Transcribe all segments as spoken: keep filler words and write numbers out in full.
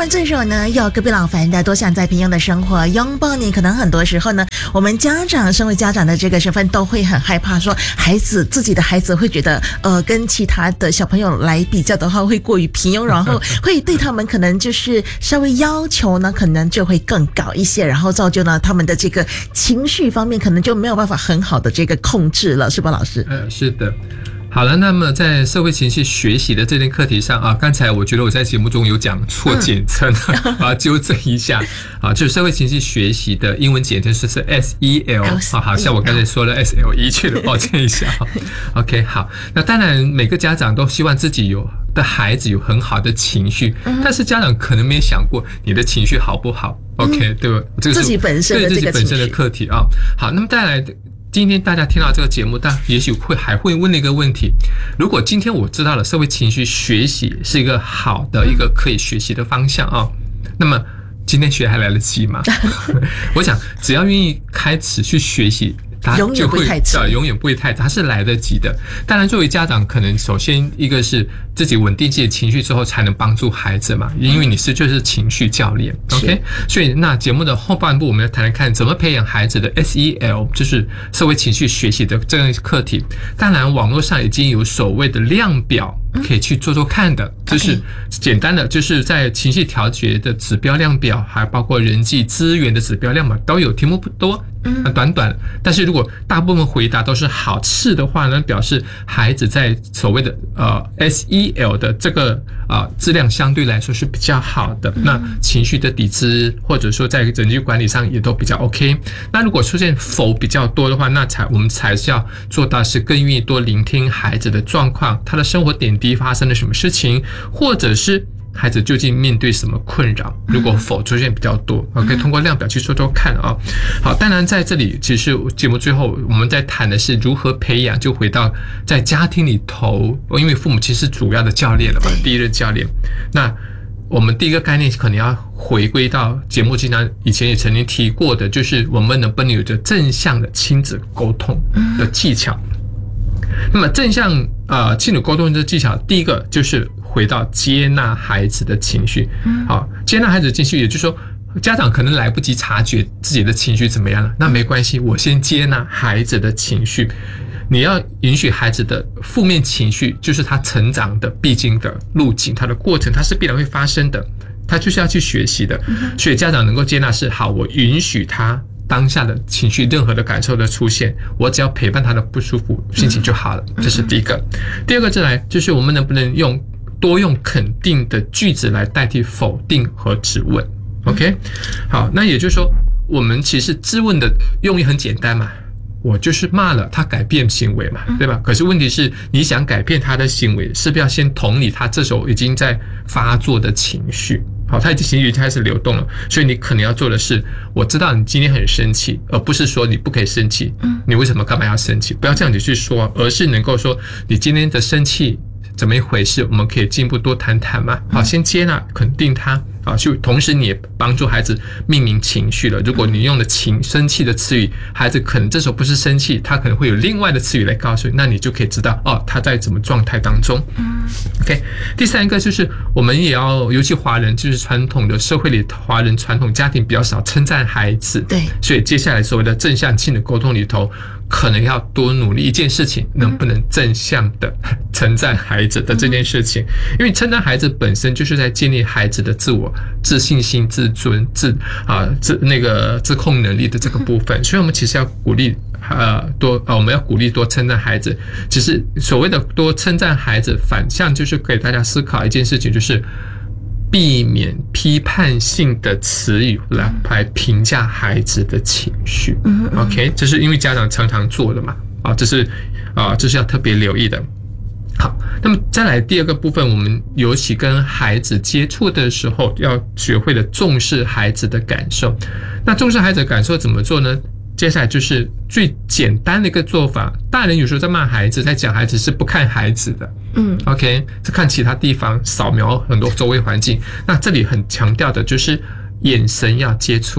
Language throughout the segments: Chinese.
这首呢有隔壁老樊的多想在平庸的生活拥抱你，可能很多时候呢我们家长身为家长的这个身份都会很害怕说孩子自己的孩子会觉得呃跟其他的小朋友来比较的话会过于平庸，然后会对他们可能就是稍微要求呢可能就会更高一些，然后造就呢他们的这个情绪方面可能就没有办法很好的这个控制了，是吧老师？ 呃，是的。好了，那么在社会情绪学习的这件课题上啊，刚才我觉得我在节目中有讲错简称、嗯、啊，纠正一下啊，就是社会情绪学习的英文简称是 S E L 啊，好像我刚才说了 S L E 去了，抱歉一下。OK， 好，那当然每个家长都希望自己有的孩子有很好的情绪，嗯、但是家长可能没想过你的情绪好不好 ？OK，、嗯、对吧？这个是自己本身的这个对自己本身的课题啊。好，那么再来。今天大家听到这个节目，但也许会还会问一个问题：如果今天我知道了社会情绪学习是一个好的一个可以学习的方向啊，那么今天学还来得及吗？我想只要愿意开始去学习，它就会永远不会太迟， 永远不会太迟，它是来得及的。当然，作为家长，可能首先一个是自己稳定自己的情绪之后，才能帮助孩子嘛，因为你是就是情绪教练 ，OK？ 所以那节目的后半部，我们要谈谈看怎么培养孩子的 S E L， 就是社会情绪学习的这个课题。当然，网络上已经有所谓的量表。可以去做做看的，就是简单的，就是在情绪调节的指标量表，还包括人际资源的指标量表都有，题目不多，短短。但是如果大部分回答都是好次的话呢，表示孩子在所谓的呃 S E L 的这个呃质量相对来说是比较好的。那情绪的底子或者说在人际管理上也都比较 OK。那如果出现否比较多的话，那才我们才是要做到是更愿意多聆听孩子的状况，他的生活点滴发生了什么事情，或者是孩子究竟面对什么困扰。如果否出现比较多，可以通过量表去做做看啊。好，当然在这里其实节目最后我们在谈的是如何培养，就回到在家庭里头，因为父母其实是主要的教练了嘛，第一任教练。那我们第一个概念可能要回归到节目经常以前也曾经提过的，就是我们能不能有着正向的亲子沟通的技巧。那么正向呃亲子沟通的技巧，第一个就是回到接纳孩子的情绪。好，接纳孩子的情绪，也就是说家长可能来不及察觉自己的情绪怎么样了，那没关系，我先接纳孩子的情绪。你要允许孩子的负面情绪，就是他成长的必经的路径，他的过程，它是必然会发生的，他就是要去学习的。所以家长能够接纳是好，我允许他当下的情绪任何的感受的出现，我只要陪伴他的不舒服心情就好了，这是第一个。第二个再来就是我们能不能用多用肯定的句子来代替否定和质问。 OK， 好，那也就是说我们其实质问的用意很简单嘛，我就是骂了他改变行为嘛，对吧？可是问题是你想改变他的行为，是不是要先同理他这时候已经在发作的情绪？好，他已经情绪开始流动了，所以你可能要做的是，我知道你今天很生气，而不是说你不可以生气，你为什么干嘛要生气？不要这样子去说，而是能够说你今天的生气怎么一回事，我们可以进一步多谈谈嘛。好，先接纳肯定他。啊，就同时你也帮助孩子命名情绪了。如果你用了情生气的词语，孩子可能这时候不是生气，他可能会有另外的词语来告诉你，那你就可以知道哦，他在什么状态当中。OK， 第三个就是我们也要，尤其华人就是传统的社会里，华人传统家庭比较少称赞孩子， 对， 所以接下来所谓的正向亲子沟通里头，可能要多努力一件事情，能不能正向的称赞孩子的这件事情，因为称赞孩子本身就是在建立孩子的自我自信心、自尊、自啊自那个自控能力的这个部分，所以我们其实要鼓励呃多呃我们要鼓励多称赞孩子。其实所谓的多称赞孩子，反向就是给大家思考一件事情，就是避免批判性的词语来来评价孩子的情绪。OK， 这是因为家长常常做的嘛，啊，这是啊这是要特别留意的。好，那么再来第二个部分，我们尤其跟孩子接触的时候，要学会的重视孩子的感受。那重视孩子的感受怎么做呢？接下来就是最简单的一个做法。大人有时候在骂孩子，在讲孩子是不看孩子的，嗯 ，OK， 是看其他地方，扫描很多周围环境。那这里很强调的就是眼神要接触。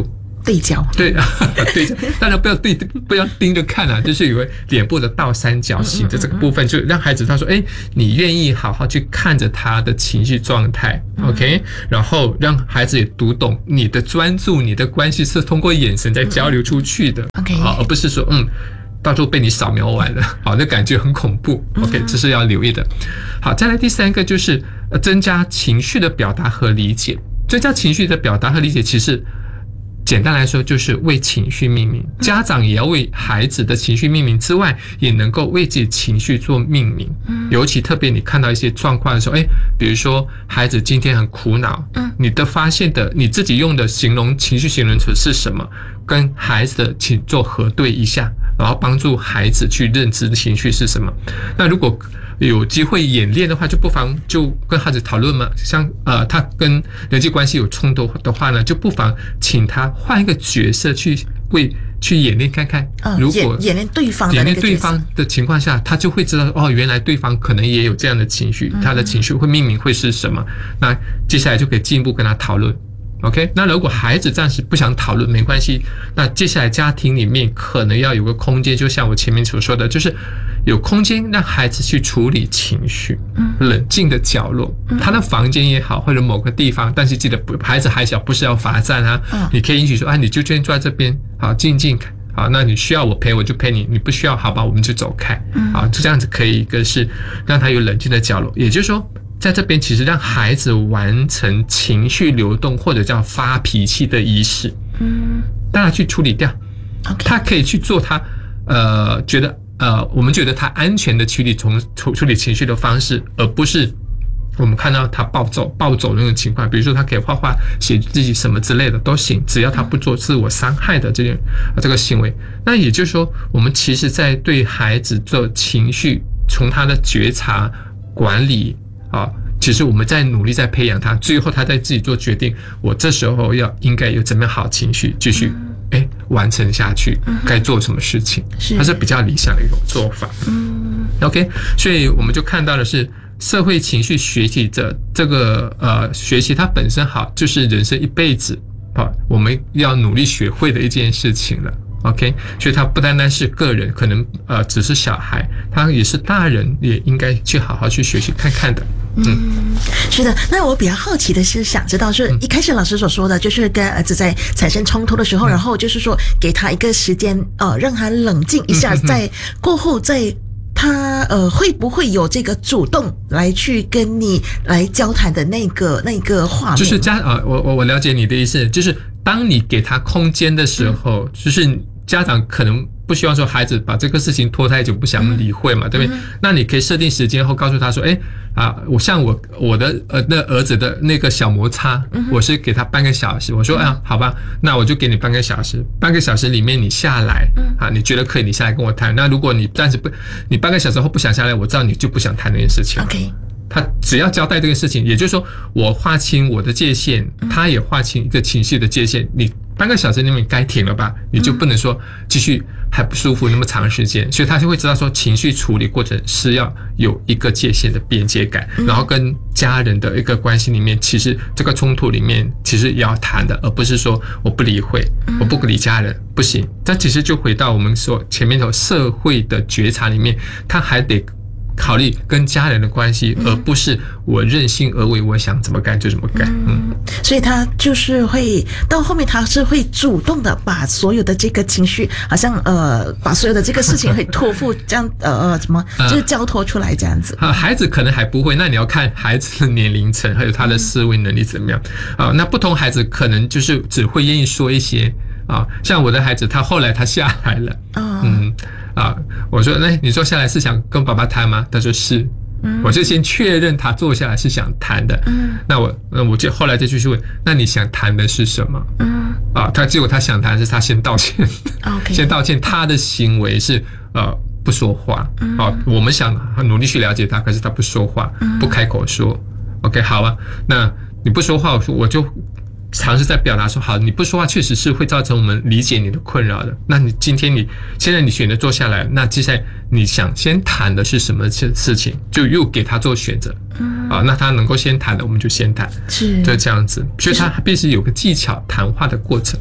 对焦， 对对焦，当然不要对不要盯着看啊，就是有个脸部的倒三角形的这个部分，就让孩子他说，哎，你愿意好好去看着他的情绪状态 ，OK， 然后让孩子也读懂你的专注、你的关系是通过眼神在交流出去的 ，OK， 好，而不是说嗯。到时候被你扫描完了，好，那感觉很恐怖。OK， 这是要留意的。好，再来第三个就是呃增加情绪的表达和理解。增加情绪的表达和理解，其实简单来说就是为情绪命名。家长也要为孩子的情绪命名之外，也能够为自己情绪做命名。尤其特别你看到一些状况的时候，哎，比如说孩子今天很苦恼，你的发现的你自己用的形容情绪形容词是什么？跟孩子的情做核对一下。然后帮助孩子去认知情绪是什么。那如果有机会演练的话，就不妨就跟孩子讨论嘛。像呃，他跟人际关系有冲突的话呢，就不妨请他换一个角色去为去演练看看。 嗯、 如果演练对方的那个角色， 演练对方的情况下，他就会知道哦，原来对方可能也有这样的情绪，他的情绪会命名会是什么。那接下来就可以进一步跟他讨论。OK， 那如果孩子暂时不想讨论，没关系。那接下来家庭里面可能要有个空间，就像我前面所说的，就是有空间让孩子去处理情绪，冷静的角落，他的房间也好，或者某个地方。但是记得，孩子还小，不是要罚站啊。你可以允许说，啊，你就先坐在这边，好，静静。好，那你需要我陪我就陪你，你不需要，好吧，我们就走开。好，就这样子可以。一个是让他有冷静的角落，也就是说。在这边其实让孩子完成情绪流动或者叫发脾气的仪式，嗯，让他去处理掉， okay. 他可以去做他呃觉得呃我们觉得他安全的处理从处处理情绪的方式，而不是我们看到他暴走暴走那种情况。比如说他可以画画、写自己什么之类的都行，只要他不做自我伤害的这个这个行为。那也就是说，我们其实在对孩子做情绪，从他的觉察、管理。啊，其实我们在努力在培养他，最后他在自己做决定。我这时候要应该有怎么样好情绪，继续哎完成下去，该做什么事情，它是比较理想的一种做法。嗯 ，OK， 所以我们就看到的是社会情绪学习者这个呃学习，它本身好就是人生一辈子啊，我们要努力学会的一件事情了。OK， 所以他不单单是个人，可能呃只是小孩，他也是大人，也应该去好好去学习看看的。 嗯，是的。那我比较好奇的是，想知道是一开始老师所说的，就是跟儿子在产生冲突的时候，嗯、然后就是说给他一个时间，呃，让他冷静一下，再过后再。他呃会不会有这个主动来去跟你来交谈的那个那个画面？ 就是家呃，我我我了解你的意思，就是当你给他空间的时候，嗯、就是家长可能不希望说孩子把这个事情拖太久，不想理会嘛，嗯、对不对？嗯、那你可以设定时间后告诉他说，哎啊，我像我我的呃那儿子的那个小摩擦，嗯、我是给他半个小时，我说啊，好吧，那我就给你半个小时，半个小时里面你下来，嗯、啊，你觉得可以，你下来跟我谈。那如果你暂时不，你半个小时后不想下来，我知道你就不想谈那件事情。 OK。 他只要交代这个事情，也就是说，我划清我的界限，他也划清一个情绪的界限。你半个小时里面该停了吧？你就不能说继续还不舒服那么长时间，所以他就会知道说，情绪处理过程是要有一个界限的边界感，然后跟家人的一个关系里面，其实这个冲突里面其实也要谈的，而不是说我不理会，我不理家人不行。这其实就回到我们说前面的社会的觉察里面，他还得。考虑跟家人的关系，而不是我任性而为，我想怎么干就怎么干。嗯， 所以他就是会到后面，他是会主动的把所有的这个情绪，好像呃，把所有的这个事情会托付这样呃呃怎么，就是交托出来这样子。 啊，孩子可能还不会，那你要看孩子的年龄层还有他的思维能力怎么样啊。那不同孩子可能就是只会愿意说一些啊，像我的孩子，他后来他下来了， 哦、 嗯。啊，我说，那你坐下来是想跟爸爸谈吗？他说是，嗯、我就先确认他坐下来是想谈的。嗯、那我，那我就后来再继续问，那你想谈的是什么？嗯、啊，他结果他想谈的是他先道歉， okay. 先道歉，他的行为是呃不说话。嗯、啊，我们想努力去了解他，可是他不说话，嗯、不开口说。OK， 好啊，那你不说话，我说我就。尝试在表达说，好，你不说话确实是会造成我们理解你的困扰的。那你今天你现在你选择坐下来，那接下来你想先谈的是什么事情，就又给他做选择。嗯、啊，那他能够先谈的，我们就先谈， 是就这样子。所以他必须有个技巧谈话的过程。 嗯。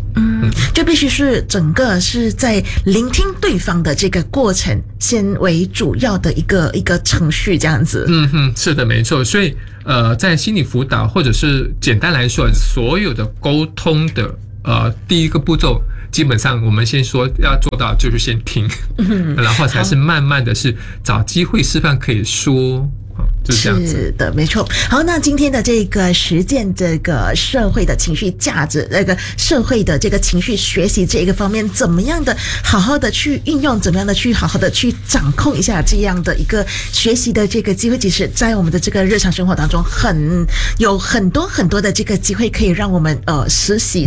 嗯，就必须是整个是在聆听对方的这个过程先为主要的一个一个程序这样子。 嗯哼，是的，没错。所以呃，在心理辅导或者是简单来说，所有的沟通的呃第一个步骤，基本上我们先说要做到就是先听，嗯、然后才是慢慢的是找机会示范可以说。就是这样子。 是的，没错。好，那今天的这个实践这个社会的情绪价值，那个社会的这个情绪学习这一个方面，怎么样的好好的去运用，怎么样的去好好的去掌控一下这样的一个学习的这个机会，其实在我们的这个日常生活当中很有很多很多的这个机会可以让我们呃实习